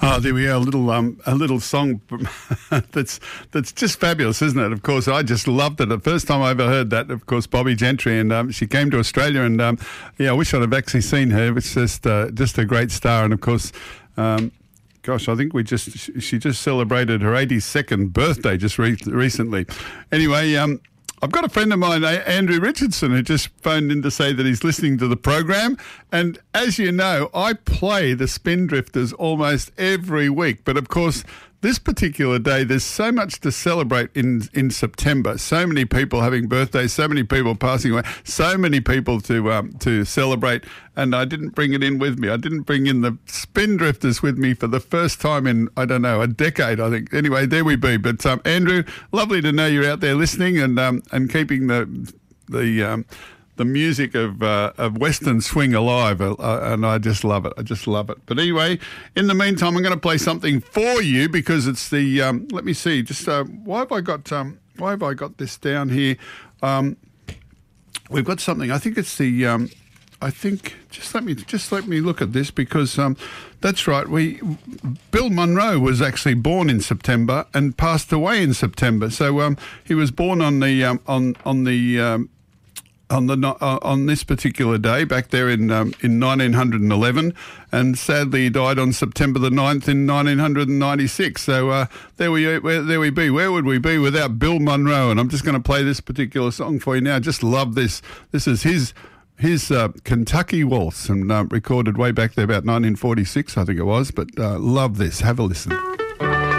Oh, there we are, a little song that's just fabulous, isn't it? Of course, I just loved it. The first time I ever heard that, of course, Bobby Gentry, and she came to Australia, and I wish I'd have actually seen her. It's just a great star, and of course. Gosh, I think she just celebrated her 82nd birthday just recently. Anyway, I've got a friend of mine, Andrew Richardson, who just phoned in to say that he's listening to the program. And as you know, I play the Spindrifters almost every week. But of course, this particular day, there's so much to celebrate in September. So many people having birthdays, so many people passing away, so many people to celebrate. And I didn't bring it in with me. I didn't bring in the Spindrifters with me for the first time in, I don't know, a decade, I think. Anyway, there we be. But Andrew, lovely to know you're out there listening and keeping the music of Western swing alive, and I just love it. I just love it. But anyway, in the meantime, I'm going to play something for you because it's the. Let me see. Just why have I got this down here? We've got something. I think it's the. I think just let me look at this because that's right. Bill Monroe was actually born in September and passed away in September. So he was born on this particular day back there in 1911, and sadly he died on September the 9th in 1996. So there we be. Where would we be without Bill Monroe? And I'm just going to play this particular song for you now. Just love this. This is his Kentucky Waltz, and recorded way back there about 1946, I think it was. But love this. Have a listen.